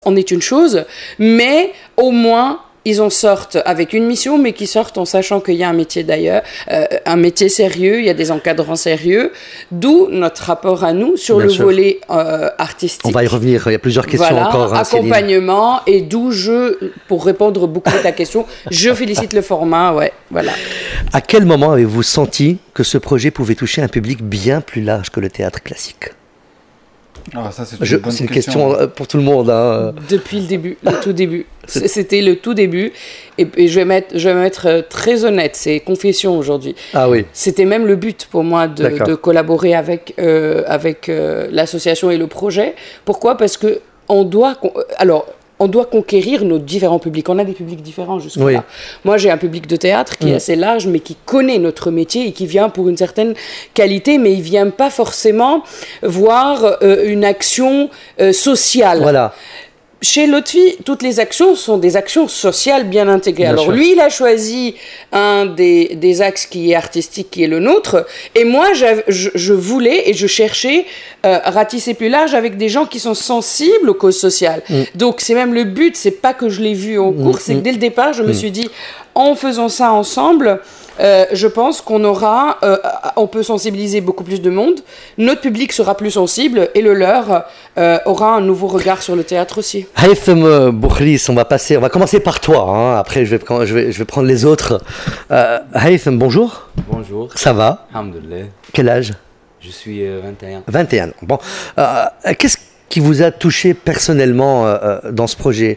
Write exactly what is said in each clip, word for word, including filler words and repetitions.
en est une chose, mais au moins ils en sortent avec une mission, mais qui sortent en sachant qu'il y a un métier d'ailleurs, euh, un métier sérieux, il y a des encadrants sérieux, d'où notre rapport à nous sur Bien le sûr. volet euh, artistique. On va y revenir, il y a plusieurs questions voilà, encore. Hein, accompagnement, Céline. Et d'où je, pour répondre beaucoup à ta question, je félicite le format, ouais, voilà. À quel moment avez-vous senti que ce projet pouvait toucher un public bien plus large que le théâtre classique ? Ah, ça, c'est une, Je, bonne c'est une question. question pour tout le monde. Hein. Depuis le début, le tout début. C'était le tout début. Et, et je vais mettre, je vais mettre très honnête, c'est confession aujourd'hui. Ah oui. C'était même le but pour moi de, de collaborer avec, euh, avec euh, l'association et le projet. Pourquoi ? Parce que on doit... Alors, on doit conquérir nos différents publics. On a des publics différents jusque-là. Oui. Moi, j'ai un public de théâtre qui mmh. est assez large, mais qui connaît notre métier et qui vient pour une certaine qualité, mais il ne vient pas forcément voir euh, une action euh, sociale. Voilà. Chez Lotfi, toutes les actions sont des actions sociales bien intégrées. Bien Alors sûr. Lui, il a choisi un des, des axes qui est artistique, qui est le nôtre. Et moi, je, je voulais et je cherchais euh, ratisser plus large avec des gens qui sont sensibles aux causes sociales. Mm. Donc, c'est même le but. C'est pas que je l'ai vu en cours, mm. c'est que dès le départ, je mm. me suis dit, en faisant ça ensemble, Euh, je pense qu'on aura, euh, on peut sensibiliser beaucoup plus de monde, notre public sera plus sensible et le leur euh, aura un nouveau regard sur le théâtre aussi. Haïtham Boukhlis, on va passer, on va commencer par toi, hein. Après je vais, je, vais, je vais prendre les autres. Euh, Haïtham, bonjour. Bonjour. Ça va? Alhamdoulilah. Quel âge? Je suis euh, vingt et un. vingt et un, bon. Euh, qu'est-ce qui vous a touché personnellement euh, dans ce projet?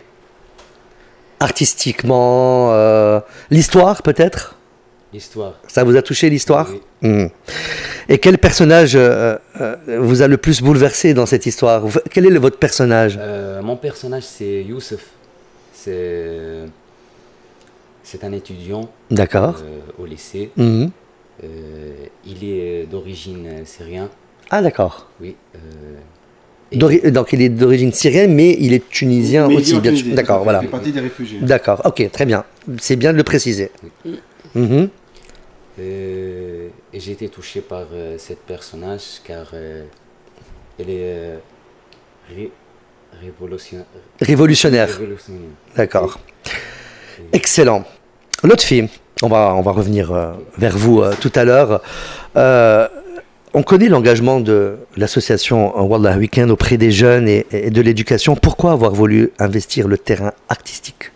Artistiquement, euh, l'histoire peut-être? L'histoire. Ça vous a touché l'histoire? Oui. Mmh. Et quel personnage euh, euh, vous a le plus bouleversé dans cette histoire? Quel est le, votre personnage? euh, Mon personnage, c'est Youssef. C'est, c'est un étudiant. D'accord. Euh, au lycée. Mmh. Euh, il est d'origine syrienne. Ah d'accord. Oui. Euh, et... Donc il est d'origine syrienne, mais il est tunisien mais aussi. Il bien sûr. D'accord, voilà. Il fait partie des réfugiés. D'accord, ok, très bien. C'est bien de le préciser. Oui. Mmh. Euh, et j'ai été touché par euh, cette personnage car euh, elle est euh, ré, révolutionnaire. Révolutionnaire. révolutionnaire. D'accord. Et, et... Excellent. Lotfi, on va, on va revenir euh, vers vous euh, tout à l'heure. Euh, on connaît l'engagement de l'association Wallah Weekend auprès des jeunes et, et de l'éducation. Pourquoi avoir voulu investir le terrain artistique?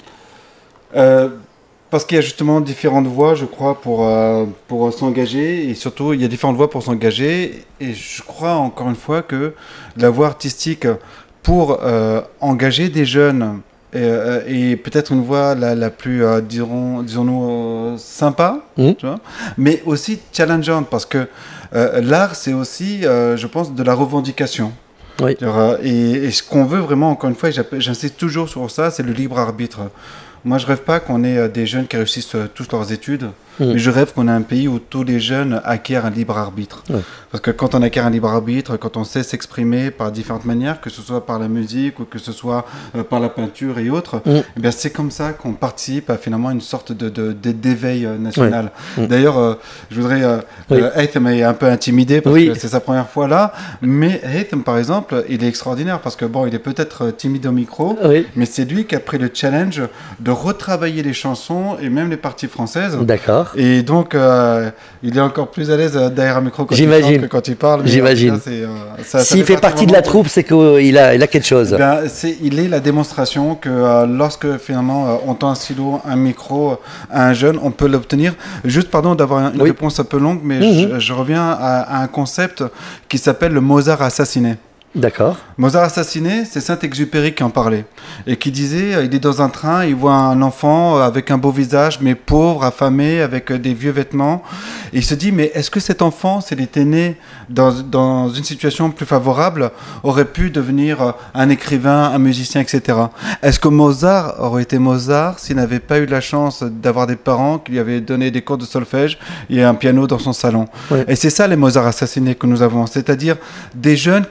euh... Parce qu'il y a justement différentes voies, je crois, pour, euh, pour s'engager. Et surtout, il y a différentes voies pour s'engager. Et je crois, encore une fois, que la voie artistique pour euh, engager des jeunes est, est peut-être une voie la, la plus, euh, dirons, disons-nous, euh, sympa, mmh. tu vois, mais aussi challengeante. Parce que euh, l'art, c'est aussi, euh, je pense, de la revendication. Oui. Et, et ce qu'on veut vraiment, encore une fois, et j'insiste toujours sur ça, c'est le libre arbitre. Moi, je rêve pas qu'on ait des jeunes qui réussissent toutes leurs études, mmh. mais je rêve qu'on ait un pays où tous les jeunes acquièrent un libre arbitre. Mmh. Parce que quand on acquiert un libre arbitre, quand on sait s'exprimer par différentes manières, que ce soit par la musique ou que ce soit euh, par la peinture et autres, mmh. eh bien, c'est comme ça qu'on participe à finalement une sorte de, de, de, d'éveil euh, national. Oui. Mmh. D'ailleurs, euh, je voudrais... Euh, oui. euh, Haïtham est un peu intimidé parce oui. que c'est sa première fois là, mais Haïtham, par exemple, il est extraordinaire parce que, bon, il est peut-être timide au micro, oui. mais c'est lui qui a pris le challenge de retravailler les chansons et même les parties françaises. D'accord. Et donc, euh, il est encore plus à l'aise derrière un micro quand J'imagine. il chante que quand il parle. J'imagine. Euh, ça, S'il fait partie de la troupe, c'est qu'il a, il a quelque chose. Eh bien, c'est, il est la démonstration que euh, lorsque finalement euh, on tend un stylo, un micro à un jeune, on peut l'obtenir. Juste, pardon d'avoir une oui. réponse un peu longue, mais mm-hmm. je, je reviens à, à un concept qui s'appelle le Mozart assassiné. D'accord. Mozart assassiné, c'est Saint-Exupéry qui en parlait et qui disait, euh, il est dans un train, il voit un enfant avec un beau visage, mais pauvre, affamé, avec euh, des vieux vêtements. Et il se dit, mais est-ce que cet enfant, s'il était né dans, dans une situation plus favorable, aurait pu devenir euh, un écrivain, un musicien, et cetera. Est-ce que Mozart aurait été Mozart s'il n'avait pas eu la chance d'avoir des parents qui lui avaient donné des cours de solfège et un piano dans son salon? Oui. Et c'est ça les Mozart assassinés que nous avons, c'est-à-dire des jeunes qui sont en devenir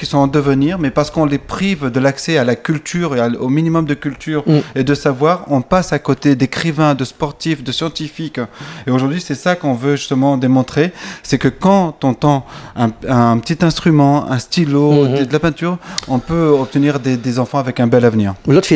devenir, mais parce qu'on les prive de l'accès à la culture et à, au minimum de culture mm. et de savoir, on passe à côté d'écrivains, de sportifs, de scientifiques. Et aujourd'hui, c'est ça qu'on veut justement démontrer, c'est que quand on tend un, un petit instrument, un stylo, mm-hmm. de, de la peinture, on peut obtenir des, des enfants avec un bel avenir.